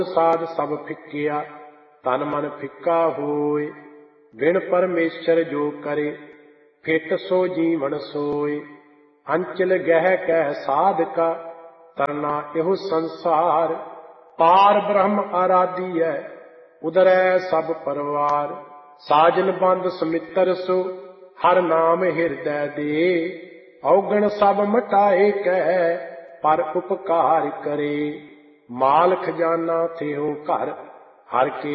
ਸਾਧ ਸਭ ਫਿੱਕਿਆ, ਤਨ ਮਨ ਫਿੱਕਾ ਹੋਏ। ਬਿਨ ਪਰਮੇਸ਼ਰ ਜੋ ਕਰੇ, ਫਿੱਟ ਸੋ ਜੀਵਨ ਸੋਏ। ਅੰਚਲ ਗਹਿ ਕਹਿ ਸਾਧਕਾ, ਤਰਨਾ ਇਹੋ ਸੰਸਾਰ। ਪਾਰ ਬ੍ਰਹਮ ਆਰਾਧੀਐ, ਉਦਰੈ ਸਭ ਪਰਵਾਰ। ਸਾਜਨ ਬੰਦ ਸਮਿੱਤਰ ਸੋ, ਹਰ ਨਾਮ ਹਿਰਦੈ ਦੇ। ਔਗਣ ਸਭ ਮਟਾਏ ਕਹਿ, ਪਰ ਉਪਕਾਰ ਕਰੇ। ਮਾਲ ਖਜ਼ਾਨਾ ਥਿਓ ਘਰ, ਹਰ ਕੇ